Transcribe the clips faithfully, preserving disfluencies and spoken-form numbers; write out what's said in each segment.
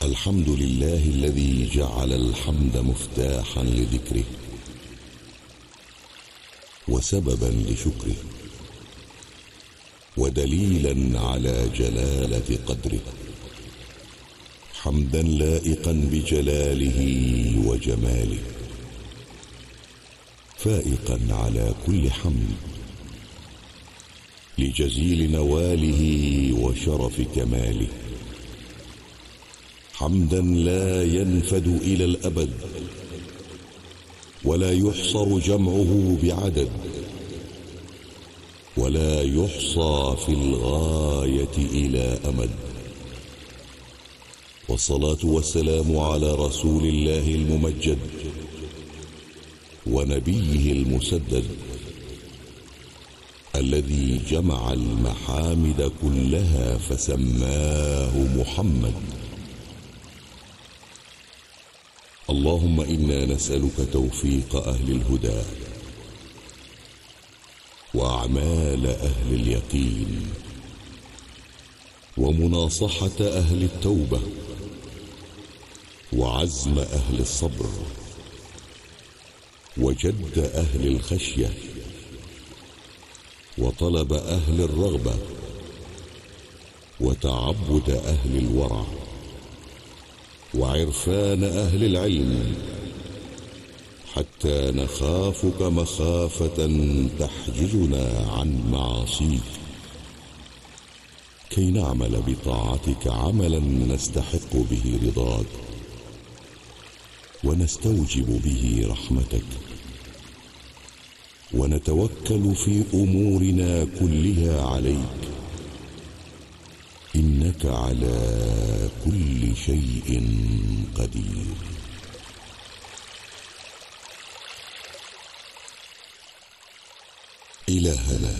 الحمد لله الذي جعل الحمد مفتاحا لذكره وسببا لشكره ودليلا على جلالة قدره، حمدا لائقا بجلاله وجماله، فائقا على كل حمد لجزيل نواله وشرف كماله، حمدا لا ينفد إلى الأبد ولا يحصر جمعه بعدد ولا يحصى في الغاية إلى أمد. والصلاة والسلام على رسول الله الممجد ونبيه المسدد الذي جمع المحامد كلها فسماه محمد. اللهم إنا نسألك توفيق أهل الهدى وأعمال أهل اليقين ومناصحة أهل التوبة وعزم أهل الصبر وجد أهل الخشية وطلب أهل الرغبة وتعبد أهل الورع وعرفان أهل العلم، حتى نخافك مخافة تحجزنا عن معاصيك، كي نعمل بطاعتك عملا نستحق به رضاك ونستوجب به رحمتك، ونتوكل في أمورنا كلها عليك، إنك على كل شيء قدير. إلهنا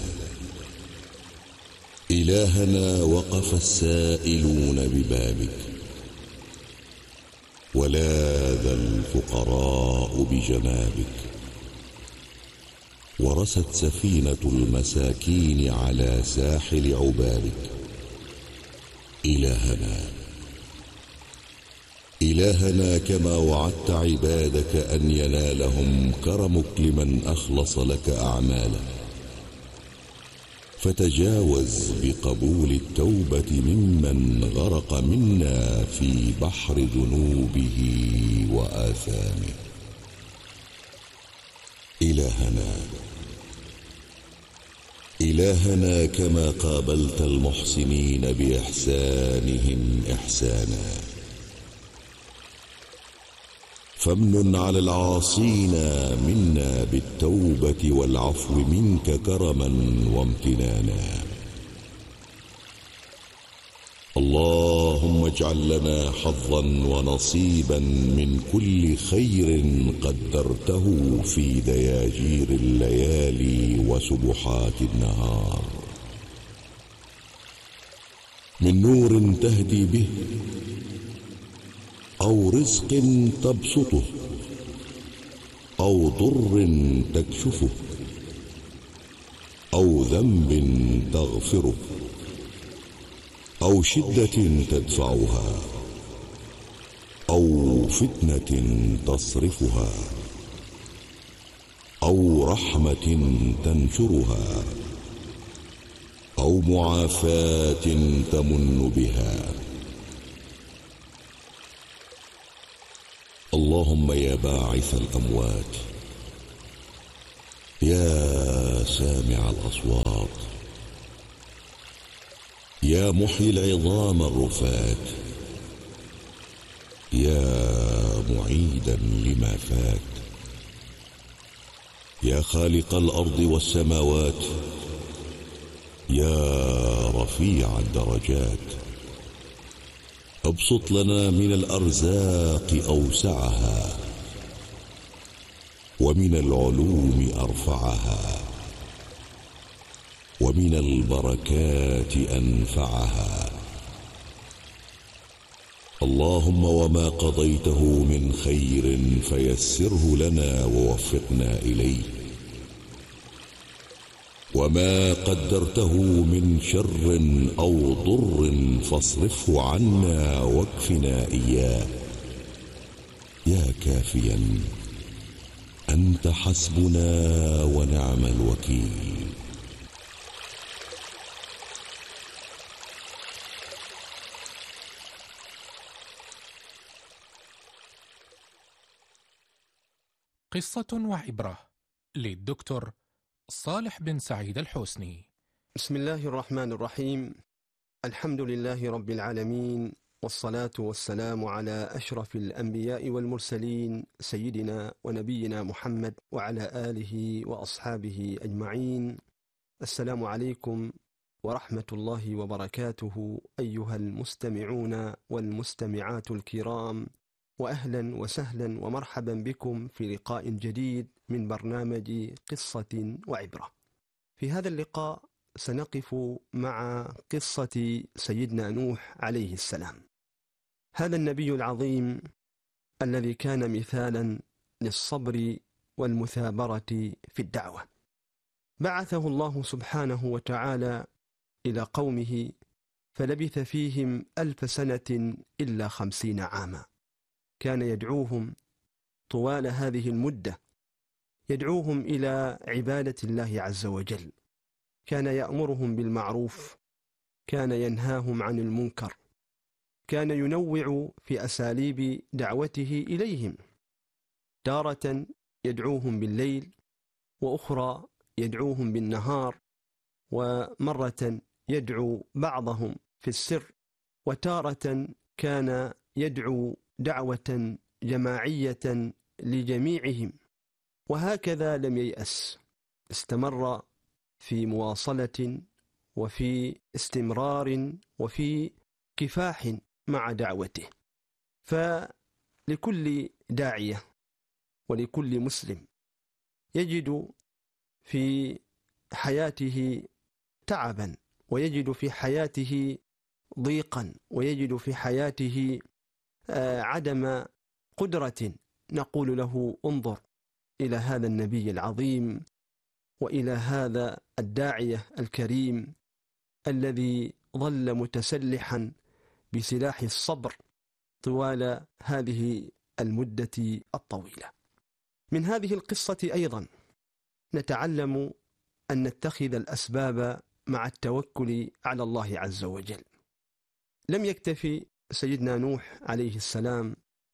إلهنا وقف السائلون ببابك، ولاذ الفقراء بجنابك، ورست سفينة المساكين على ساحل عبادك. إلهنا إلهنا كما وعدت عبادك أن ينالهم كرمك لمن أخلص لك أعماله، فتجاوز بقبول التوبة ممن غرق منا في بحر ذنوبه وآثامه. إلهنا إلهنا كما قابلت المحسنين بإحسانهم إحسانا، فامنن على العاصين منا بالتوبة والعفو منك كرما وامتنانا. اللهم اجعل لنا حظا ونصيبا من كل خير قدرته في دياجير الليالي وسبحات النهار، من نور تهدي به أو رزق تبسطه أو ضر تكشفه أو ذنب تغفره أو شدة تدفعها أو فتنة تصرفها أو رحمة تنشرها أو معافاة تمن بها. اللهم يا باعث الأموات، يا سامع الأصوات، يا محيي العظام الرفات، يا معيدا لما فات، يا خالق الأرض والسماوات، يا رفيع الدرجات، ابسط لنا من الأرزاق أوسعها ومن العلوم أرفعها ومن البركات أنفعها. اللهم وما قضيته من خير فيسره لنا ووفقنا إليه، وما قدرته من شر أو ضر فاصرفه عنا واكفنا إياه. يا كافيا أنت حسبنا ونعم الوكيل. قصة وعبرة للدكتور صالح بن سعيد الحسني. بسم الله الرحمن الرحيم. الحمد لله رب العالمين، والصلاة والسلام على أشرف الأنبياء والمرسلين سيدنا ونبينا محمد وعلى آله وأصحابه أجمعين. السلام عليكم ورحمة الله وبركاته أيها المستمعون والمستمعات الكرام، وأهلا وسهلا ومرحبا بكم في لقاء جديد من برنامج قصة وعبرة. في هذا اللقاء سنقف مع قصة سيدنا نوح عليه السلام، هذا النبي العظيم الذي كان مثالا للصبر والمثابرة في الدعوة. بعثه الله سبحانه وتعالى إلى قومه فلبث فيهم ألف سنة إلا خمسين عاما. كان يدعوهم طوال هذه المدة، يدعوهم إلى عبادة الله عز وجل، كان يأمرهم بالمعروف، كان ينهاهم عن المنكر، كان ينوع في أساليب دعوته إليهم، تارة يدعوهم بالليل، وأخرى يدعوهم بالنهار، ومرة يدعو بعضهم في السر، وتارة كان يدعو دعوة جماعية لجميعهم. وهكذا لم ييأس، استمر في مواصلة وفي استمرار وفي كفاح مع دعوته. فلكل داعية ولكل مسلم يجد في حياته تعبا، ويجد في حياته ضيقا، ويجد في حياته عدم قدرة، نقول له انظر إلى هذا النبي العظيم وإلى هذا الداعية الكريم الذي ظل متسلحا بسلاح الصبر طوال هذه المدة الطويلة. من هذه القصة أيضا نتعلم أن نتخذ الأسباب مع التوكل على الله عز وجل. لم يكتفي سيدنا نوح عليه السلام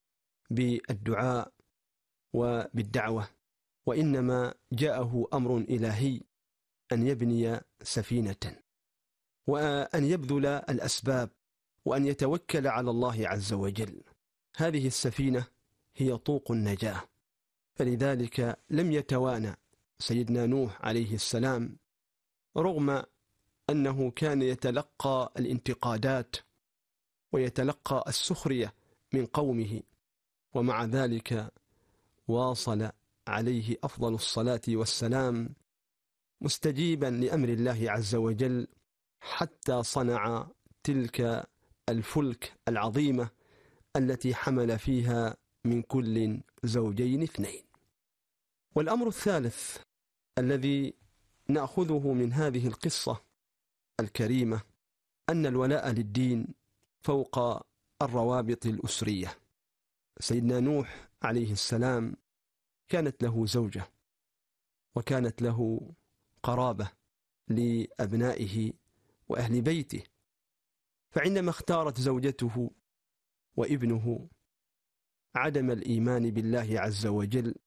بالدعاء وبالدعوة، وإنما جاءه أمر إلهي أن يبني سفينة، وأن يبذل الأسباب، وأن يتوكل على الله عز وجل. هذه السفينة هي طوق النجاة، فلذلك لم يتوانى سيدنا نوح عليه السلام، رغم أنه كان يتلقى الانتقادات ويتلقى السخرية من قومه، ومع ذلك واصل عليه أفضل الصلاة والسلام مستجيبا لأمر الله عز وجل، حتى صنع تلك الفلك العظيمة التي حمل فيها من كل زوجين اثنين. والأمر الثالث الذي نأخذه من هذه القصة الكريمة أن الولاء للدين فوق الروابط الأسرية. سيدنا نوح عليه السلام كانت له زوجة، وكانت له قرابة لأبنائه وأهل بيته، فعندما اختارت زوجته وابنه عدم الإيمان بالله عز وجل،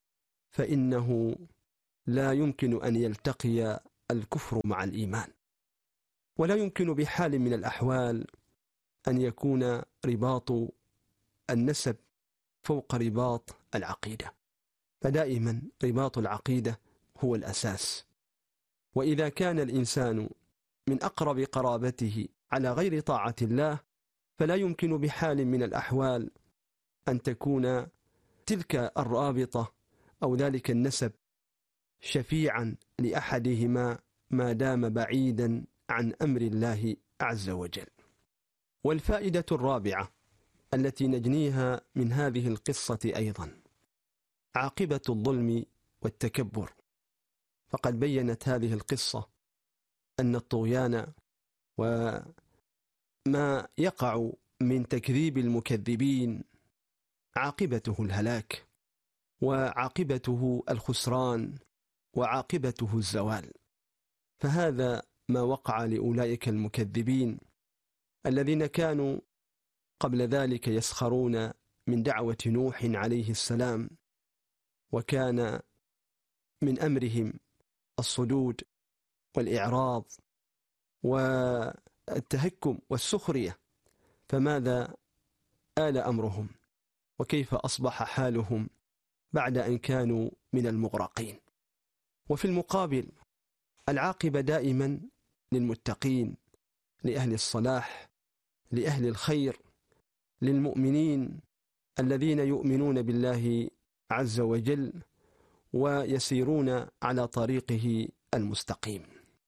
فإنه لا يمكن أن يلتقي الكفر مع الإيمان، ولا يمكن بحال من الأحوال أن يكون رباط النسب فوق رباط العقيدة، فدائما رباط العقيدة هو الأساس. وإذا كان الإنسان من أقرب قرابته على غير طاعة الله، فلا يمكن بحال من الأحوال أن تكون تلك الرابطة أو ذلك النسب شفيعا لأحدهما ما دام بعيدا عن أمر الله عز وجل. والفائدة الرابعة التي نجنيها من هذه القصة أيضا عاقبة الظلم والتكبر. فقد بيّنت هذه القصة أن الطغيان وما يقع من تكذيب المكذبين عاقبته الهلاك، وعاقبته الخسران، وعاقبته الزوال. فهذا ما وقع لأولئك المكذبين الذين كانوا قبل ذلك يسخرون من دعوة نوح عليه السلام، وكان من أمرهم الصدود والإعراض والتهكم والسخرية. فماذا آل أمرهم، وكيف أصبح حالهم بعد أن كانوا من المغرقين؟ وفي المقابل العاقبة دائما للمتقين، لأهل الصلاح، لأهل الخير، للمؤمنين الذين يؤمنون بالله عز وجل ويسيرون على طريقه المستقيم.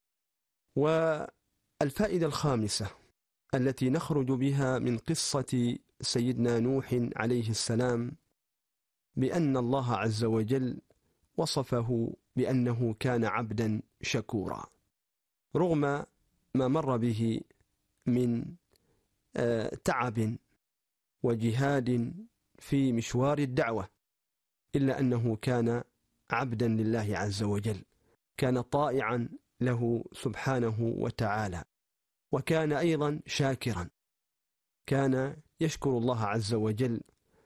والفائدة الخامسة التي نخرج بها من قصة سيدنا نوح عليه السلام بأن الله عز وجل وصفه بأنه كان عبدا شكورا، رغم ما مر به من تعب وجهاد في مشوار الدعوة، إلا أنه كان عبدا لله عز وجل، كان طائعا له سبحانه وتعالى، وكان أيضا شاكرا، كان يشكر الله عز وجل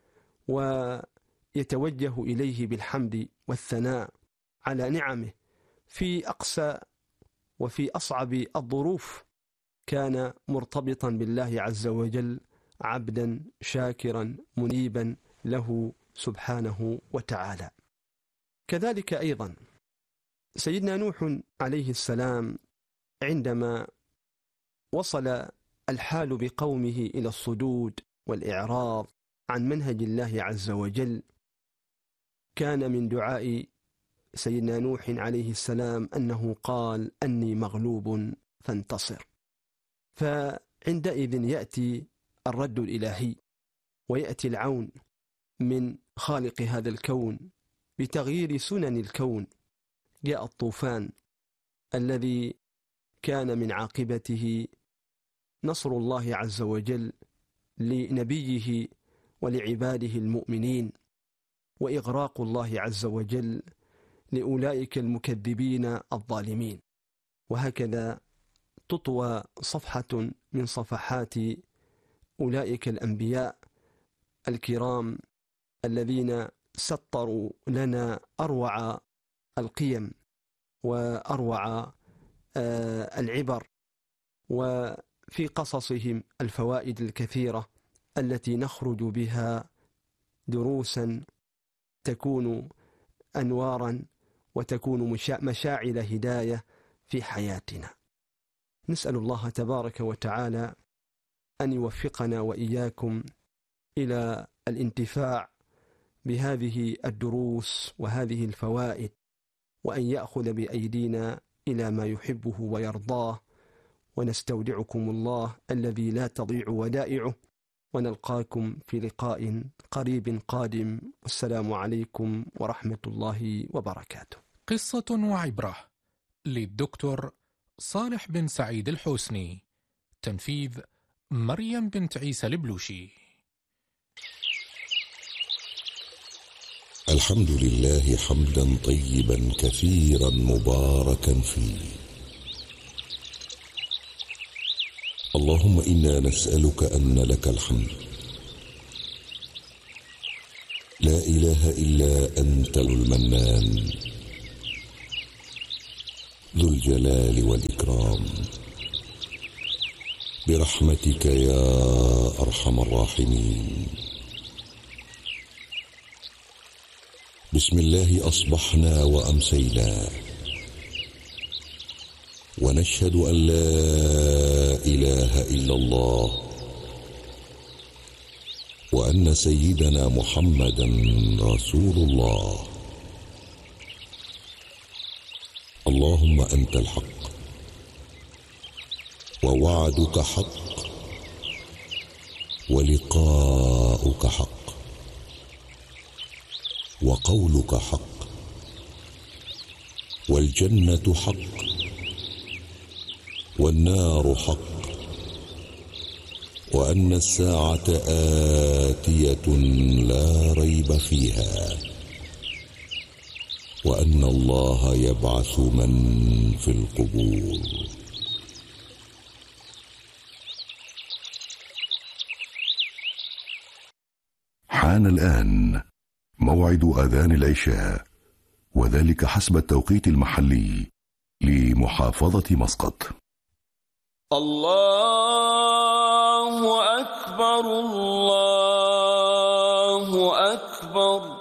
ويتوجه إليه بالحمد والثناء على نعمه في أقسى وفي أصعب الظروف. كان مرتبطا بالله عز وجل عبدا شاكرا منيبا له سبحانه وتعالى. كذلك أيضا سيدنا نوح عليه السلام عندما وصل الحال بقومه إلى الصدود والإعراض عن منهج الله عز وجل، كان من دعاء سيدنا نوح عليه السلام أنه قال أني مغلوب فانتصر. فعندئذ يأتي الرد الإلهي، ويأتي العون من خالق هذا الكون بتغيير سنن الكون. جاء الطوفان الذي كان من عاقبته نصر الله عز وجل لنبيه ولعباده المؤمنين، وإغراق الله عز وجل لأولئك المكذبين الظالمين. وهكذا تطوى صفحة من صفحات أولئك الأنبياء الكرام الذين سطروا لنا أروع القيم وأروع العبر، وفي قصصهم الفوائد الكثيرة التي نخرج بها دروسا تكون أنوارا وتكون مشاعل هداية في حياتنا. نسأل الله تبارك وتعالى أن يوفقنا وإياكم إلى الانتفاع بهذه الدروس وهذه الفوائد، وأن يأخذ بأيدينا إلى ما يحبه ويرضاه. ونستودعكم الله الذي لا تضيع ودائعه، ونلقاكم في لقاء قريب قادم. والسلام عليكم ورحمة الله وبركاته. قصة وعبرة للدكتور صالح بن سعيد الحوسني، تنفيذ مريم بنت عيسى البلوشي. الحمد لله حمدا طيبا كثيرا مباركا فيه. اللهم إنا نسألك أن لك الحمد، لا إله إلا أنت المنان ذو الجلال والإكرام، برحمتك يا أرحم الراحمين. بسم الله أصبحنا وأمسينا، ونشهد أن لا إله إلا الله، وأن سيدنا محمدا رسول الله. اللهم أنت الحق، ووعدك حق، ولقاؤك حق، وقولك حق، والجنة حق والنار حق، وأن الساعة آتية لا ريب فيها، وأن الله يبعث من في القبور. حان الآن موعد أذان العشاء، وذلك حسب التوقيت المحلي لمحافظة مسقط. الله أكبر الله